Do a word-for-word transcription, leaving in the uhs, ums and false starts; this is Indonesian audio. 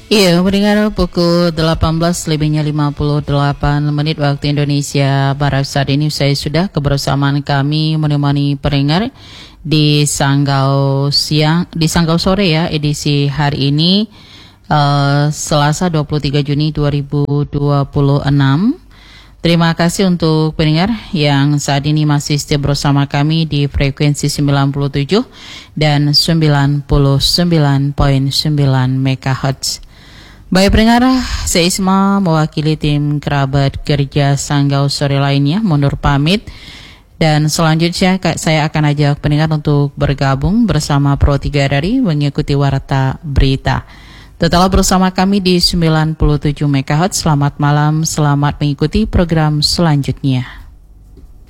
Iya, mendengar pukul delapan belas lebihnya lima puluh delapan menit waktu Indonesia Barat. Saat ini saya sudah kebersamaan kami menemani pendengar di Sanggau siang, di Sanggau sore ya, edisi hari ini uh, Selasa dua puluh tiga Juni dua ribu dua puluh enam. Terima kasih untuk pendengar yang saat ini masih setia bersama kami di frekuensi sembilan puluh tujuh dan sembilan puluh sembilan koma sembilan megahertz. Baik pendengar, saya Isma mewakili tim kerabat kerja Sanggau sore lainnya mundur pamit. Dan selanjutnya saya akan ajak pendengar untuk bergabung bersama Pro tiga dari mengikuti warta berita. Tetaplah bersama kami di sembilan puluh tujuh megahertz. Selamat malam, selamat mengikuti program selanjutnya.